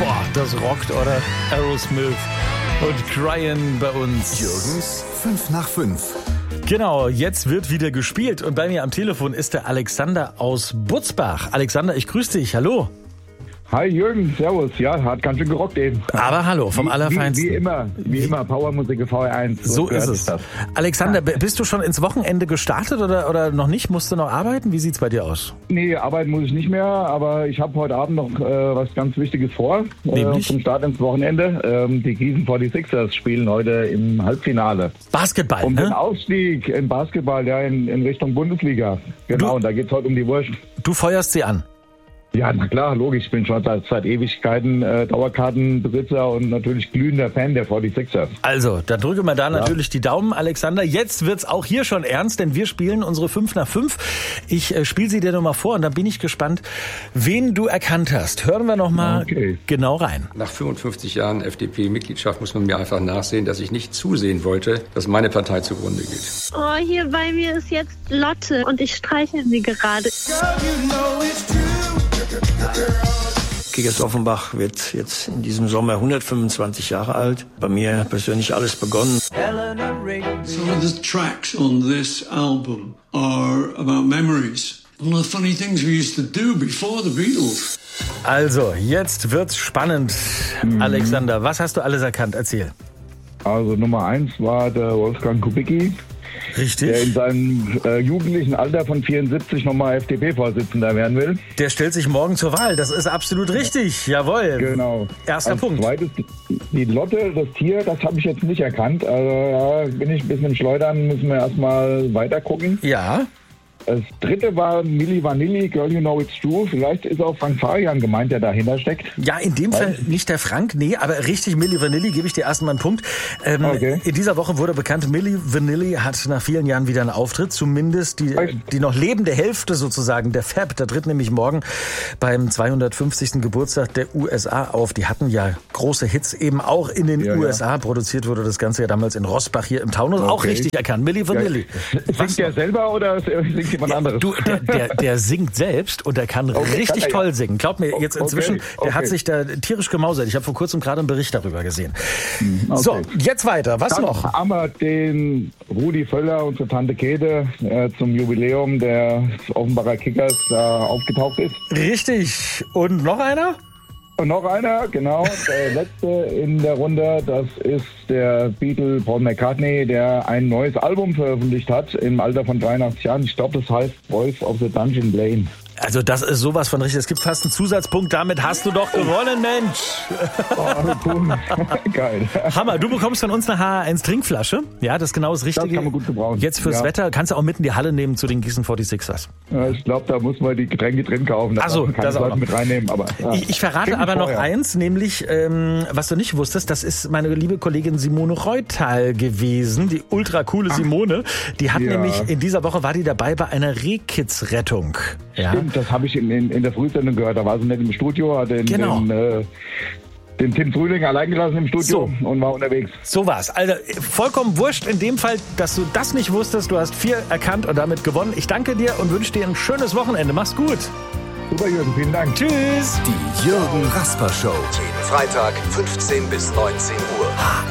Boah, das rockt, oder? Aerosmith und Cryin bei uns. Jürgens 5 nach 5. Genau, jetzt wird wieder gespielt und bei mir am Telefon ist der Alexander aus Butzbach. Alexander, ich grüße dich, hallo. Hi Jürgen, servus. Ja, hat ganz schön gerockt eben. Aber hallo, vom Allerfeinsten. Wie immer, Powermusik VR1. So ist es. Alexander, bist du schon ins Wochenende gestartet oder noch nicht? Musst du noch arbeiten? Wie sieht's bei dir aus? Nee, arbeiten muss ich nicht mehr, aber ich habe heute Abend noch was ganz Wichtiges vor. Nämlich? Zum Start ins Wochenende. Die Gießen 46ers spielen heute im Halbfinale. Basketball, Um den ne? Aufstieg im Basketball, ja, in Richtung Bundesliga. Genau, und da geht's heute um die Wurst. Du feuerst sie an. Ja, na klar, logisch. Ich bin schon seit Ewigkeiten Dauerkartenbesitzer und natürlich glühender Fan der 46ers. Also, dann drücke mal da natürlich die Daumen, Alexander. Jetzt wird's auch hier schon ernst, denn wir spielen unsere 5 nach 5. Ich spiele sie dir nochmal vor und dann bin ich gespannt, wen du erkannt hast. Hören wir nochmal genau rein. Nach 55 Jahren FDP-Mitgliedschaft muss man mir einfach nachsehen, dass ich nicht zusehen wollte, dass meine Partei zugrunde geht. Oh, hier bei mir ist jetzt Lotte und ich streiche sie gerade. Kickers Offenbach wird jetzt in diesem Sommer 125 Jahre alt. Bei mir persönlich alles begonnen. Some of the tracks on this album are about memories. All the funny things we used to do before the Beatles. Also, jetzt wird's spannend. Alexander, was hast du alles erkannt? Erzähl. Also Nummer 1 war der Wolfgang Kubicki, Richtig. der in seinem jugendlichen Alter von 74 nochmal FDP-Vorsitzender werden will. Der stellt sich morgen zur Wahl. Das ist absolut richtig. Jawohl. Genau. Erster Punkt. Zweites, die Lotte, das Tier, das habe ich jetzt nicht erkannt. Also da bin ich ein bisschen im Schleudern, müssen wir erstmal weiter gucken. Ja. Das dritte war Milli Vanilli, Girl You Know It's True. Vielleicht ist auch Frank Farian gemeint, der dahinter steckt. Ja, in dem Fall nicht der Frank, nee, aber richtig, Milli Vanilli, gebe ich dir erstmal einen Punkt. In dieser Woche wurde bekannt, Milli Vanilli hat nach vielen Jahren wieder einen Auftritt, zumindest die noch lebende Hälfte sozusagen, der Fab, der tritt nämlich morgen beim 250. Geburtstag der USA auf. Die hatten ja große Hits eben auch in den USA. Produziert wurde das Ganze ja damals in Rossbach hier im Taunus. Auch richtig erkannt, Milli Vanilli. Singt der selber oder singt jemand anderes? Du, der singt selbst und der kann richtig toll singen. Glaub mir, jetzt inzwischen, der hat sich da tierisch gemausert. Ich habe vor kurzem gerade einen Bericht darüber gesehen. So, jetzt weiter. Was Dann noch? haben wir den Rudi Völler, unsere Tante Käthe, zum Jubiläum des Offenbacher Kickers aufgetaucht ist. Richtig. Und noch einer? Und noch einer, genau, der letzte in der Runde, das ist der Beatle Paul McCartney, der ein neues Album veröffentlicht hat im Alter von 83 Jahren. Ich glaube, das heißt Voice of the Dungeon Lane. Also das ist sowas von richtig. Es gibt fast einen Zusatzpunkt. Damit hast du doch gewonnen, Mensch. Oh, cool. Geil. Hammer. Du bekommst von uns eine HR1 Trinkflasche. Ja, das ist genau das Richtige. Das kann man gut gebrauchen. Jetzt fürs Wetter. Kannst du auch mit in die Halle nehmen zu den Gießen 46ers. Ja, ich glaube, da muss man die Getränke drin kaufen. Da Achso, kann man mit reinnehmen. Aber, ich verrate aber noch eins, nämlich, was du nicht wusstest, das ist meine liebe Kollegin Simone Reutal gewesen, die ultra coole Simone. Die hat nämlich, in dieser Woche war die dabei bei einer Rehkitzrettung. Ja. Stimmt, das habe ich in der Frühsendung gehört. Da war sie nicht im Studio, hat den Tim Frühling allein gelassen im Studio und war unterwegs. So war's. Also vollkommen wurscht in dem Fall, dass du das nicht wusstest. Du hast 4 erkannt und damit gewonnen. Ich danke dir und wünsche dir ein schönes Wochenende. Mach's gut. Super, Jürgen. Vielen Dank. Tschüss. Die Jürgen Rasper Show. Jeden Freitag 15 bis 19 Uhr.